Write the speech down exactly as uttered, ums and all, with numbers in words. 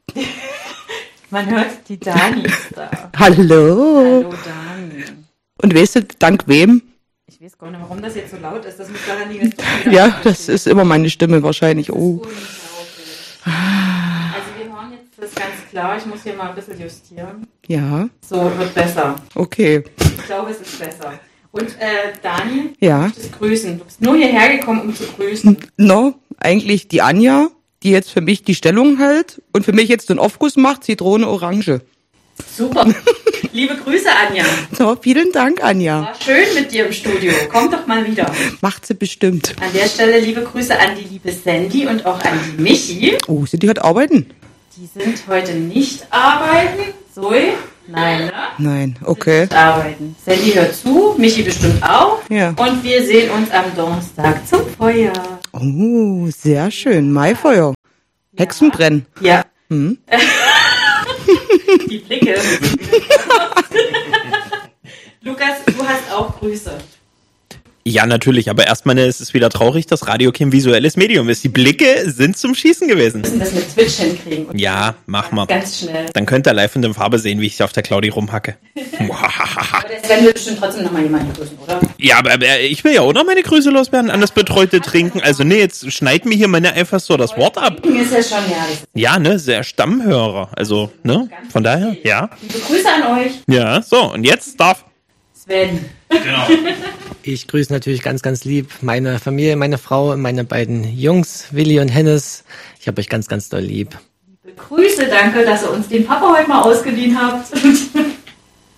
Man hört, die Dani ist da. Hallo. Hallo Dani. Und weißt du, dank wem? Ich weiß gar nicht, warum das jetzt so laut ist. Das muss daran liegen, dass du Ja, das ist immer meine Stimme wahrscheinlich. Oh. Also wir hören jetzt das ganz klar. Ich muss hier mal ein bisschen justieren. Ja. So, wird besser. Okay. Ich glaube, es ist besser. Und äh, Dani, Ja. du möchtest grüßen. Du bist nur hierher gekommen, um zu grüßen. No, eigentlich die Anja, die jetzt für mich die Stellung hält und für mich jetzt den Aufguss macht, Zitrone, Orange. Super. Liebe Grüße, Anja. So, vielen Dank, Anja. War schön mit dir im Studio. Komm doch mal wieder. Macht sie bestimmt. An der Stelle liebe Grüße an die liebe Sandy und auch an die Michi. Oh, sind die heute arbeiten? Die sind heute nicht arbeiten. Zoe? Nein, ne? Nein, okay. Nicht arbeiten. Sandy hört zu, Michi bestimmt auch. Ja. Und wir sehen uns am Donnerstag zum Feuer. Oh, sehr schön. Maifeuer. Hexenbrennen. Ja. Hm? Die Blicke. Lukas, du hast auch Grüße. Ja, natürlich, aber erstmal ist es wieder traurig, dass Radio kein visuelles Medium ist. Die Blicke sind zum Schießen gewesen. Wir müssen das mit Twitch hinkriegen. Und Ja, mach mal. Ganz schnell. Dann könnt ihr live in der Farbe sehen, wie ich auf der Claudi rumhacke. Aber der Sven will bestimmt trotzdem nochmal jemanden grüßen, oder? Ja, aber aber ich will ja auch noch meine Grüße loswerden an das betreute Trinken. Also nee, jetzt schneid mir hier mal nicht einfach so das Wort ab. Ist ja schon, ja. Das Ja, ne, sehr Stammhörer. Also, ne, von daher, ja. liebe Grüße an euch. Ja, so, und jetzt darf... Sven. Ich grüße natürlich ganz, ganz lieb meine Familie, meine Frau und meine beiden Jungs, Willi und Hennes. Ich habe euch ganz, ganz doll lieb. Grüße, danke, dass ihr uns den Papa heute mal ausgeliehen habt.